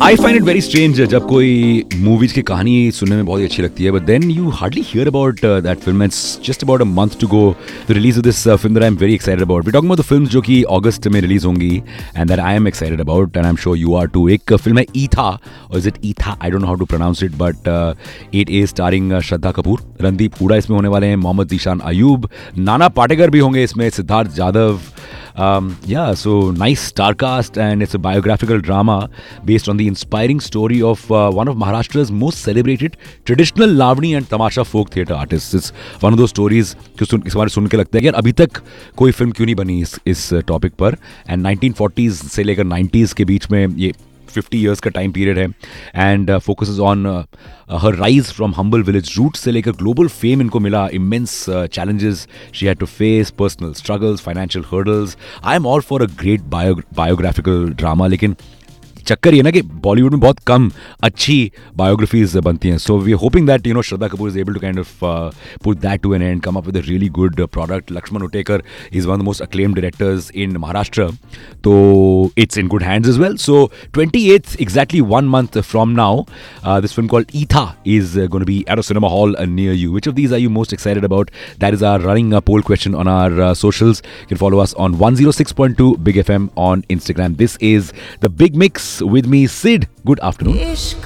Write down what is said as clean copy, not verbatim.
I find it very strange जब कोई movies की कहानी सुनने में बहुत ही अच्छी लगती है, but then you hardly hear about that film. It's just about a month to go the release of this film that I'm very excited about. We're talking about the films जो कि अगस्त में रिलीज होंगी and that I am excited about and I'm sure you are too. एक film है ईथा, or is it ईथा? I don't know how to pronounce it, but it is starring Shraddha Kapoor, Randeep Hooda इसमें होने वाले हैं, मोहम्मद जीशान अयूब, नाना पाटेकर भी होंगे इसमें, Siddharth Jadhav. So nice star cast, and it's a biographical drama based on the inspiring story of one of Maharashtra's most celebrated traditional Lavani and Tamasha folk theatre artists. It's one of those stories जो इस बार सुन के लगता है कि यार अभी तक कोई फिल्म क्यों नहीं बनी इस टॉपिक पर. एंड 1940s से लेकर 90s के बीच में ये 50 years का टाइम पीरियड है and focuses on her rise from humble village root से लेकर ग्लोबल फेम इनको मिला, immense challenges she had to face, personal struggles, financial hurdles. I am all for a great biographical drama, लेकिन चक्कर ये ना कि बॉलीवुड में बहुत कम अच्छी बायोग्राफीज बनती हैं. So we are hoping that Shraddha Kapoor is able to kind of put that to N and, come up with a really good product. Lakshman Utekar is one of the most acclaimed directors in Maharashtra, तो it's in good hands as well. So 28th, exactly 1 month from now, this film called Etha is going to be at a cinema hall near you. Which of these are you most excited about? That is our running poll question on our socials. You can follow us on 106.2 Big FM on Instagram. This is The Big Mix with me, Sid. Good afternoon.